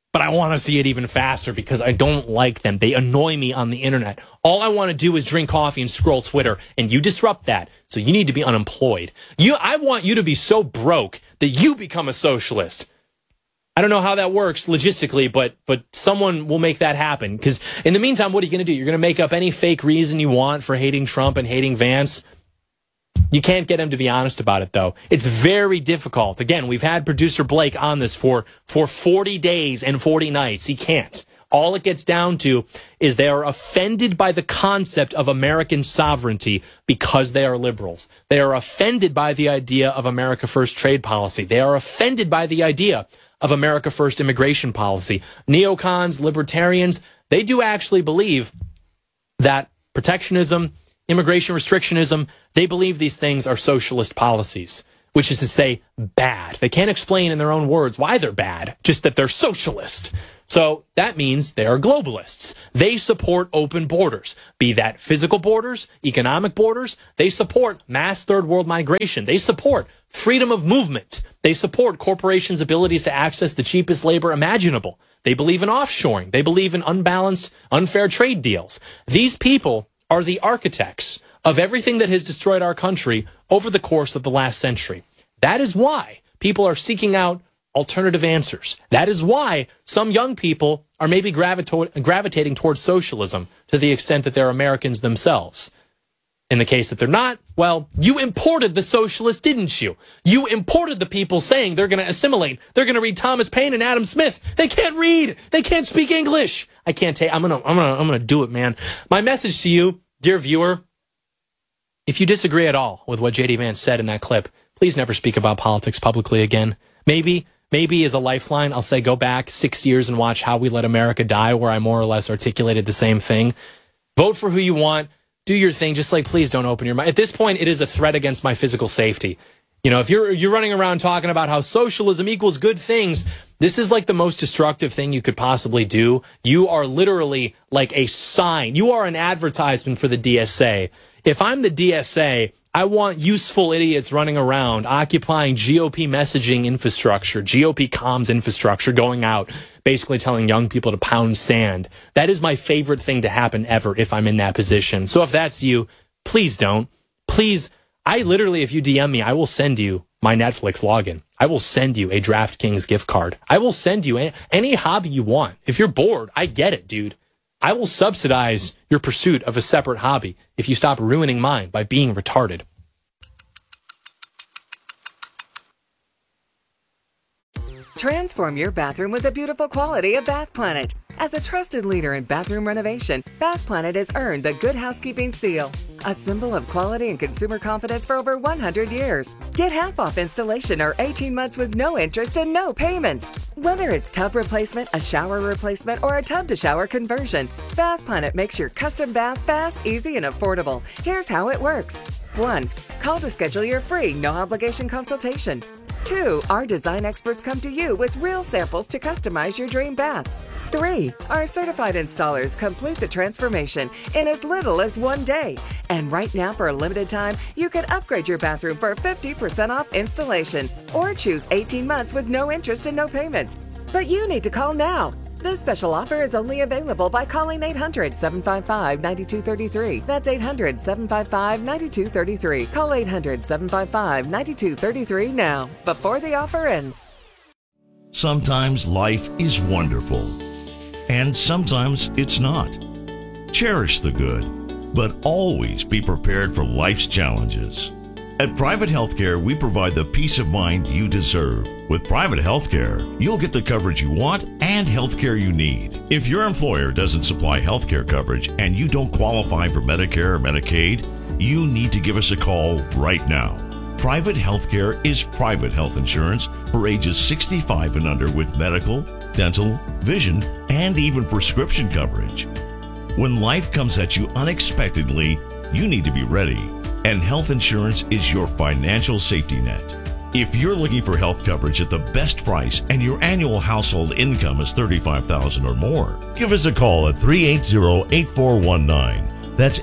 but I want to see it even faster because I don't like them. They annoy me on the internet. All I want to do is drink coffee and scroll Twitter, and you disrupt that. So you need to be unemployed. I want you to be so broke that you become a socialist. I don't know how that works logistically, but someone will make that happen. Because in the meantime, what are you going to do? You're going to make up any fake reason you want for hating Trump and hating Vance. You can't get him to be honest about it, though. It's very difficult. Again, we've had producer Blake on this for 40 days and 40 nights. He can't. All it gets down to is they are offended by the concept of American sovereignty because they are liberals. They are offended by the idea of America First trade policy. They are offended by the idea of America First immigration policy. Neocons, libertarians, they do actually believe that protectionism, immigration restrictionism, they believe these things are socialist policies, which is to say bad. They can't explain in their own words why they're bad, just that they're socialist. So that means they are globalists. They support open borders, be that physical borders, economic borders. They support mass third world migration. They support freedom of movement. They support corporations' abilities to access the cheapest labor imaginable. They believe in offshoring. They believe in unbalanced, unfair trade deals. These people are the architects of everything that has destroyed our country over the course of the last century. That is why people are seeking out alternative answers. That is why some young people are maybe gravitating towards socialism to the extent that they're Americans themselves. In the case that they're not, well, you imported the socialists, didn't you? You imported the people saying they're going to assimilate. They're going to read Thomas Paine and Adam Smith. They can't read. They can't speak English. I can't take. I'm gonna do it, man. My message to you, dear viewer, if you disagree at all with what JD Vance said in that clip, please never speak about politics publicly again. Maybe as a lifeline, I'll say go back 6 years and watch How We Let America Die, where I more or less articulated the same thing. Vote for who you want. Do your thing. Just please don't open your mouth. At this point, it is a threat against my physical safety. You know, if you're running around talking about how socialism equals good things, this is the most destructive thing you could possibly do. You are literally like a sign. You are an advertisement for the DSA. If I'm the DSA, I want useful idiots running around occupying GOP messaging infrastructure, GOP comms infrastructure, going out, basically telling young people to pound sand. That is my favorite thing to happen ever if I'm in that position. So if that's you, please don't. Please, if you DM me, I will send you my Netflix login. I will send you a DraftKings gift card. I will send you any hobby you want. If you're bored, I get it, dude. I will subsidize your pursuit of a separate hobby if you stop ruining mine by being retarded. Transform your bathroom with the beautiful quality of Bath Planet. As a trusted leader in bathroom renovation, Bath Planet has earned the Good Housekeeping seal, a symbol of quality and consumer confidence for over 100 years. Get half off installation or 18 months with no interest and no payments. Whether it's tub replacement, a shower replacement, or a tub-to-shower conversion, Bath Planet makes your custom bath fast, easy, and affordable. Here's how it works. 1. Call to schedule your free, no-obligation consultation. 2. Our design experts come to you with real samples to customize your dream bath. 3. Our certified installers complete the transformation in as little as 1 day. And right now, for a limited time, you can upgrade your bathroom for 50% off installation or choose 18 months with no interest and no payments. But you need to call now. This special offer is only available by calling 800-755-9233. That's 800-755-9233. Call 800-755-9233 now, before the offer ends. Sometimes life is wonderful, and sometimes it's not. Cherish the good, but always be prepared for life's challenges. At Private Healthcare, we provide the peace of mind you deserve. With private healthcare, you'll get the coverage you want and healthcare you need. If your employer doesn't supply healthcare coverage and you don't qualify for Medicare or Medicaid, you need to give us a call right now. Private healthcare is private health insurance for ages 65 and under with medical, dental, vision, and even prescription coverage. When life comes at you unexpectedly, you need to be ready, and health insurance is your financial safety net. If you're looking for health coverage at the best price and your annual household income is $35,000 or more, give us a call at 380-8419. That's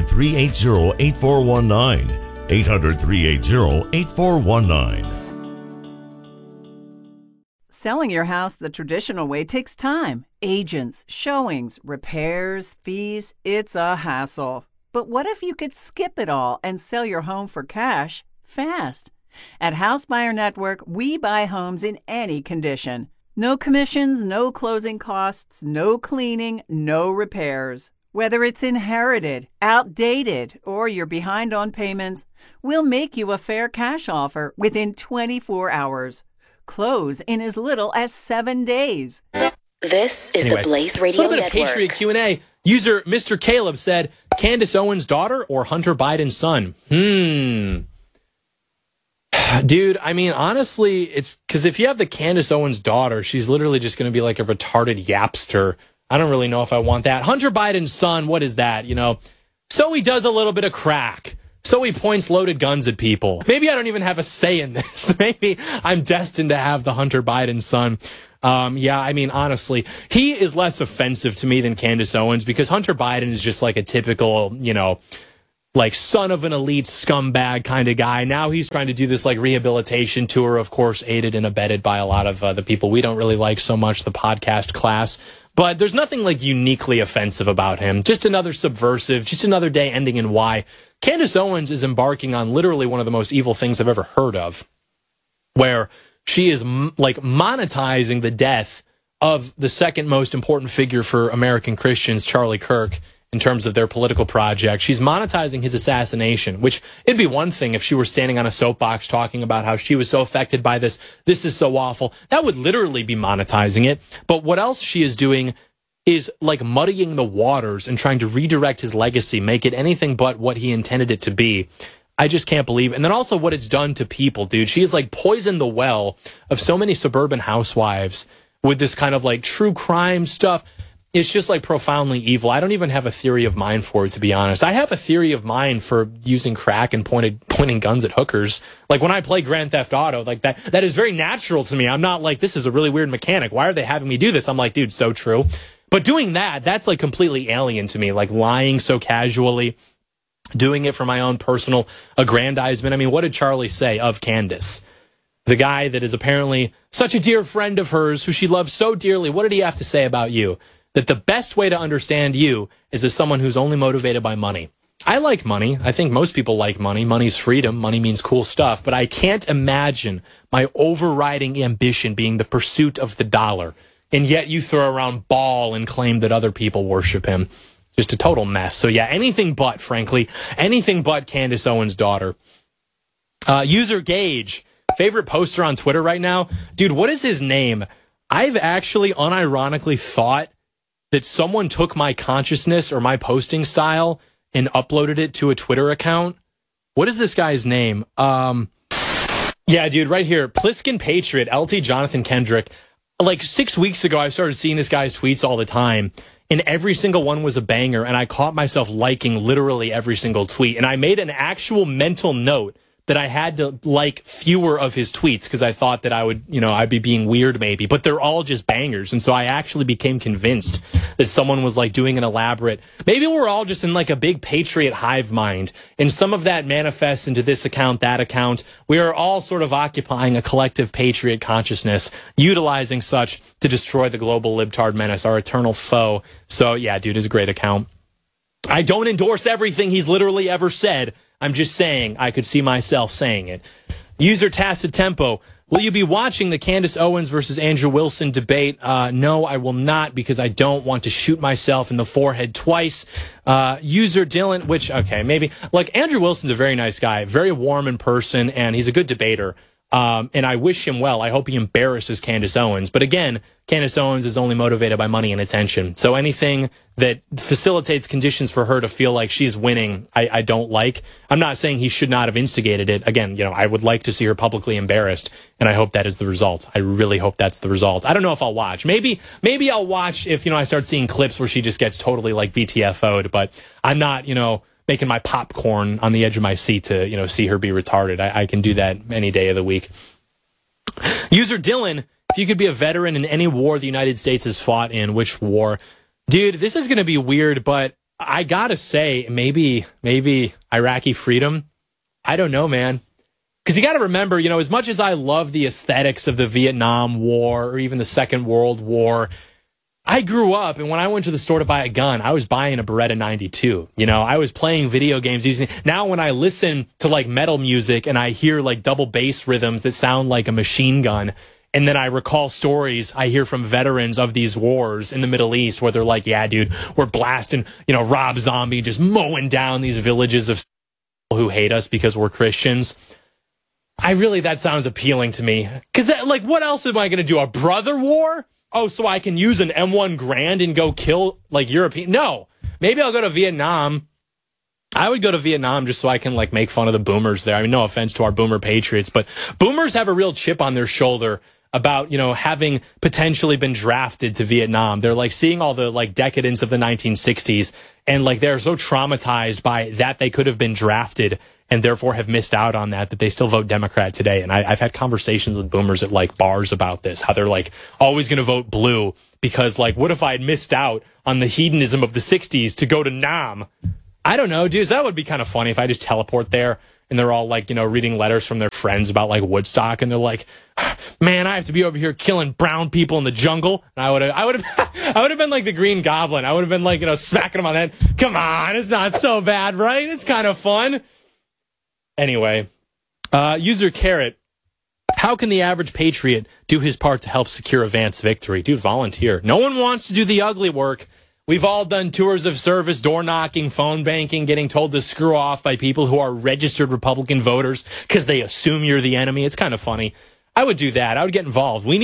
800-380-8419. 800-380-8419. Selling your house the traditional way takes time. Agents, showings, repairs, fees. It's a hassle. But what if you could skip it all and sell your home for cash fast? At House Buyer Network, we buy homes in any condition. No commissions, no closing costs, no cleaning, no repairs. Whether it's inherited, outdated, or you're behind on payments, we'll make you a fair cash offer within 24 hours. Close in as little as 7 days. This is the Blaze Radio Network. A little bit of Patriot Q&A. User Mr. Caleb said, Candace Owens' daughter or Hunter Biden's son? Dude, I mean, honestly, it's because if you have the Candace Owens' daughter, she's literally just going to be like a retarded yapster. I don't really know if I want that. Hunter Biden's son, what is that? You know, so he does a little bit of crack. So he points loaded guns at people. Maybe I don't even have a say in this. Maybe I'm destined to have the Hunter Biden son. Yeah, I mean, honestly, he is less offensive to me than Candace Owens because Hunter Biden is just like a typical, you know, like son of an elite scumbag kind of guy. Now he's trying to do this like rehabilitation tour, of course, aided and abetted by a lot of the people we don't really like so much, the podcast class. But there's nothing like uniquely offensive about him. Just another subversive, just another day ending in Y. Candace Owens is embarking on literally one of the most evil things I've ever heard of, where she is like monetizing the death of the second most important figure for American Christians, Charlie Kirk, in terms of their political project. She's monetizing his assassination, which it'd be one thing if she were standing on a soapbox talking about how she was so affected by this. This is so awful. That would literally be monetizing it. But what else she is doing is like muddying the waters and trying to redirect his legacy, make it anything but what he intended it to be. I just can't believe it. And then also what it's done to people, dude. She has like poisoned the well of so many suburban housewives with this kind of like true crime stuff. It's just like profoundly evil. I don't even have a theory of mind for it, to be honest. I have a theory of mind for using crack and pointing guns at hookers. Like when I play Grand Theft Auto, like that is very natural to me. I'm not like, this is a really weird mechanic. Why are they having me do this? I'm like, dude, so true. But doing that's like completely alien to me. Like lying so casually, doing it for my own personal aggrandizement. I mean, what did Charlie say of Candace? The guy that is apparently such a dear friend of hers who she loves so dearly. What did he have to say about you? That the best way to understand you is as someone who's only motivated by money. I like money. I think most people like money. Money's freedom. Money means cool stuff. But I can't imagine my overriding ambition being the pursuit of the dollar. And yet you throw around ball and claim that other people worship him. Just a total mess. So yeah, anything but, frankly, anything but Candace Owens' daughter. User Gage, favorite poster on Twitter right now. Dude, what is his name? I've actually unironically thought that someone took my consciousness or my posting style and uploaded it to a Twitter account. What is this guy's name? Yeah, dude, right here. Pliskin Patriot, LT Jonathan Kendrick. Like 6 weeks ago, I started seeing this guy's tweets all the time, and every single one was a banger, and I caught myself liking literally every single tweet. And I made an actual mental note that I had to like fewer of his tweets because I thought that I would, you know, I'd be being weird maybe, but they're all just bangers. And so I actually became convinced that someone was like doing an elaborate, maybe we're all just in like a big patriot hive mind. And some of that manifests into this account, that account. We are all sort of occupying a collective patriot consciousness, utilizing such to destroy the global libtard menace, our eternal foe. So yeah, dude, it's a great account. I don't endorse everything he's literally ever said. I'm just saying I could see myself saying it. User Tacit Tempo, will you be watching the Candace Owens versus Andrew Wilson debate? No, I will not because I don't want to shoot myself in the forehead twice. User Dylan, which, okay, maybe. Like, Andrew Wilson's a very nice guy, very warm in person, and he's a good debater. And I wish him well. I hope he embarrasses Candace Owens. But again, Candace Owens is only motivated by money and attention. So anything that facilitates conditions for her to feel like she's winning, I don't like. I'm not saying he should not have instigated it. Again, you know, I would like to see her publicly embarrassed, and I hope that is the result. I really hope that's the result. I don't know if I'll watch. Maybe I'll watch if, you know, I start seeing clips where she just gets totally like BTFO'd, but I'm not, you know, making my popcorn on the edge of my seat to, you know, see her be retarded. I can do that any day of the week. User Dylan, if you could be a veteran in any war the United States has fought in, which war? Dude, this is going to be weird, but I gotta say, maybe Iraqi freedom. I don't know, man. Because you got to remember, you know, as much as I love the aesthetics of the Vietnam War or even the Second World War, I grew up, and when I went to the store to buy a gun, I was buying a Beretta 92. You know, I was playing video games using. Now, when I listen to like metal music and I hear like double bass rhythms that sound like a machine gun, and then I recall stories I hear from veterans of these wars in the Middle East where they're like, yeah, dude, we're blasting, you know, Rob Zombie just mowing down these villages of people who hate us because we're Christians. That sounds appealing to me. Because, like, what else am I going to do? A brother war? Oh, so I can use an M1 Garand and go kill, like, European? No. Maybe I'll go to Vietnam. I would go to Vietnam just so I can, like, make fun of the boomers there. I mean, no offense to our boomer patriots, but boomers have a real chip on their shoulder about, you know, having potentially been drafted to Vietnam. They're, like, seeing all the, like, decadence of the 1960s, and, like, they're so traumatized by that they could have been drafted and therefore have missed out on that they still vote Democrat today. And I've had conversations with boomers at like bars about this, how they're like always going to vote blue because like, what if I had missed out on the hedonism of the 60s to go to Nam? I don't know, dudes. That would be kind of funny if I just teleport there and they're all like, you know, reading letters from their friends about like Woodstock. And they're like, man, I have to be over here killing brown people in the jungle. And I would have been like the Green Goblin. I would have been like, you know, smacking them on the head. Come on. It's not so bad, right? It's kind of fun. Anyway, user Carrot, how can the average patriot do his part to help secure a Vance victory? Dude, volunteer. No one wants to do the ugly work. We've all done tours of service, door knocking, phone banking, getting told to screw off by people who are registered Republican voters because they assume you're the enemy. It's kind of funny. I would do that. I would get involved.